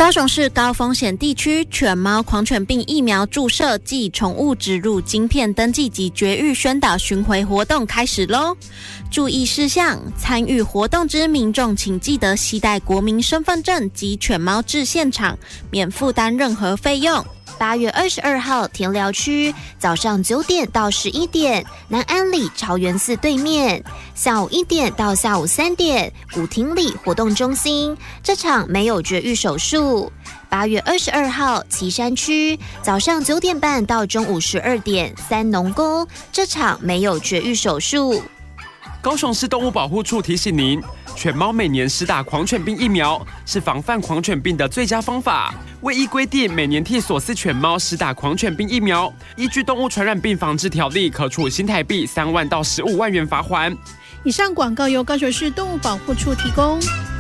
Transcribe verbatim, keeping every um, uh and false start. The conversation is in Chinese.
高雄市高风险地区犬猫狂犬病疫苗注射暨宠物植入晶片登记及绝育宣导巡回活动开始咯。注意事项：参与活动之民众请记得携带国民身份证及犬猫至现场，免负担任何费用。 八月二十二号，田寮区早上九点到十一点，南安里朝元寺对面；下午一点到下午三点，古亭里活动中心。这场没有绝育手术。八月二十二号，旗山区早上九点半到中午十二点，三农宫。这场没有绝育手术。 高雄市动物保护处提醒您，犬猫每年施打狂犬病疫苗是防范狂犬病的最佳方法。为依规定，每年替所饲犬猫施打狂犬病疫苗，依据动物传染病防治条例，可处新台币三万到十五万元罚锾。 以上广告由高雄市动物保护处提供。